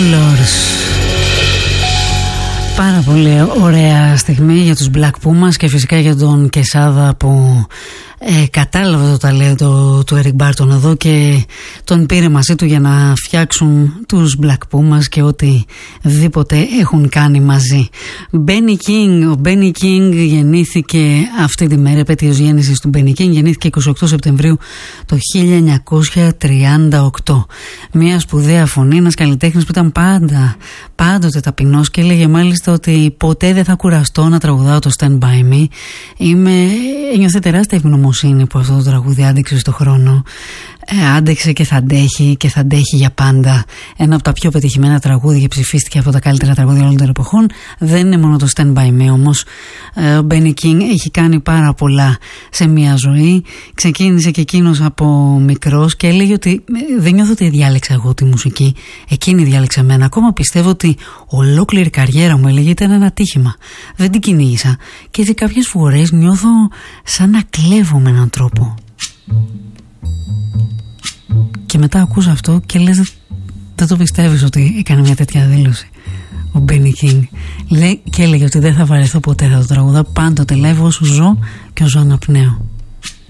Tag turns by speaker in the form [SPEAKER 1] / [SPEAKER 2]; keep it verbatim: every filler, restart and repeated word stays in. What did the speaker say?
[SPEAKER 1] Colors. Πάρα πολύ ωραία στιγμή για τους Black Pumas και φυσικά για τον Quesada που ε, κατάλαβε το ταλέντο του Eric Barton εδώ και τον πήρε μαζί του για να φτιάξουν τους Black Pumas και οτιδήποτε έχουν κάνει μαζί. Benny King, ο Benny King γεννήθηκε αυτή τη μέρα, επέτειος γέννησης του Benny King, γεννήθηκε εικοστή ογδόη Σεπτεμβρίου το χίλια εννιακόσια τριάντα οκτώ. Μια σπουδαία φωνή, ένας καλλιτέχνης που ήταν πάντα, πάντοτε ταπεινός και έλεγε μάλιστα ότι ποτέ δεν θα κουραστώ να τραγουδάω το Stand By Me. Είμαι, ένιωθε τεράστια ευγνωμοσύνη που αυτό το τραγούδι άντεξε στον χρόνο. Ε, άντεξε και θα αντέχει και θα αντέχει για πάντα. Ένα από τα πιο πετυχημένα τραγούδια, ψηφίστηκε από τα καλύτερα τραγούδια όλων των εποχών. Δεν είναι μόνο το Stand By Me όμως. Ε, ο Benny King έχει κάνει πάρα πολλά σε μια ζωή. Ξεκίνησε και εκείνος από μικρός και έλεγε ότι δεν νιώθω ότι διάλεξα εγώ τη μουσική. Εκείνη διάλεξε εμένα. Ακόμα πιστεύω ότι ολόκληρη καριέρα μου, έλεγε, ήταν ένα τύχημα. Δεν την κυνήγησα. Και έτσι κάποιες φορές νιώθω σαν να κλέβω με έναν τρόπο. Και μετά ακούς αυτό και λες, δεν το πιστεύεις ότι έκανε μια τέτοια δήλωση ο Benny King. Λέει και έλεγε ότι δεν θα βαρεθώ ποτέ, θα το τραγουδά πάντοτε live όσο ζω και όσο αναπνέω.